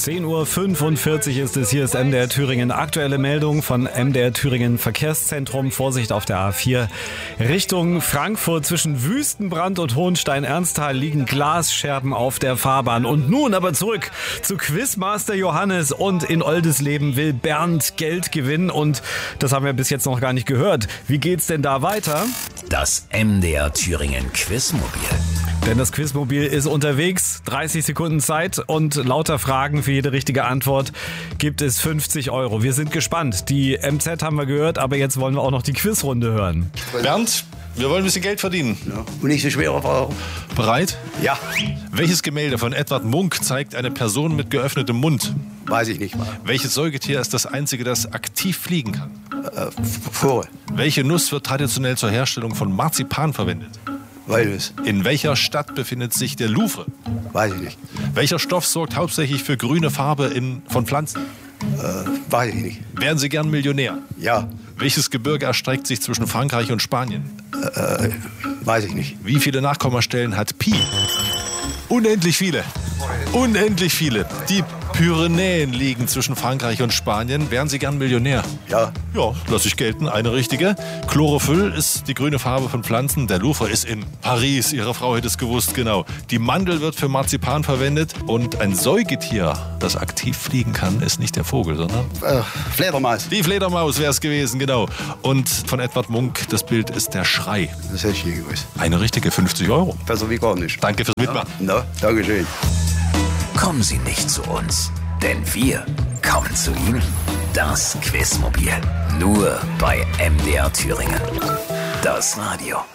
10:45 Uhr ist es. Hier ist MDR Thüringen. Aktuelle Meldung von MDR Thüringen Verkehrszentrum. Vorsicht auf der A4 Richtung Frankfurt. Zwischen Wüstenbrand und Hohenstein-Ernsthal liegen Glasscherben auf der Fahrbahn. Und nun aber zurück zu Quizmaster Johannes. Und in Oldesleben will Bernd Geld gewinnen. Und das haben wir bis jetzt noch gar nicht gehört. Wie geht's denn da weiter? Das MDR Thüringen Quizmobil. Denn das Quizmobil ist unterwegs, 30 Sekunden Zeit und lauter Fragen für jede richtige Antwort gibt es 50 Euro. Wir sind gespannt. Die MZ haben wir gehört, aber jetzt wollen wir auch noch die Quizrunde hören. Bernd, wir wollen ein bisschen Geld verdienen. Ja. Und nicht so schwere Fragen. Bereit? Ja. Welches Gemälde von Edvard Munch zeigt eine Person mit geöffnetem Mund? Weiß ich nicht mal. Welches Säugetier ist das einzige, das aktiv fliegen kann? Vogel. Welche Nuss wird traditionell zur Herstellung von Marzipan verwendet? Walnuss. In welcher Stadt befindet sich der Louvre? Weiß ich nicht. Welcher Stoff sorgt hauptsächlich für grüne Farbe von Pflanzen? Weiß ich nicht. Wären Sie gern Millionär? Ja. Welches Gebirge erstreckt sich zwischen Frankreich und Spanien? Weiß ich nicht. Wie viele Nachkommastellen hat Pi? Unendlich viele. Unendlich viele. Die Pyrenäen liegen zwischen Frankreich und Spanien. Wären Sie gern Millionär? Ja. Ja, lasse ich gelten. Eine richtige. Chlorophyll ist die grüne Farbe von Pflanzen. Der Louvre ist in Paris. Ihre Frau hätte es gewusst, genau. Die Mandel wird für Marzipan verwendet. Und ein Säugetier, das aktiv fliegen kann, ist nicht der Vogel, sondern... Fledermaus. Die Fledermaus wäre es gewesen, genau. Und von Edvard Munch, das Bild ist der Schrei. Das hätte ich nie gewusst. Eine richtige, 50 Euro. Besser wie gar nicht. Danke fürs Mitmachen. Na, Dankeschön. Kommen Sie nicht zu uns, denn wir kommen zu Ihnen. Das Quizmobil. Nur bei MDR Thüringen. Das Radio.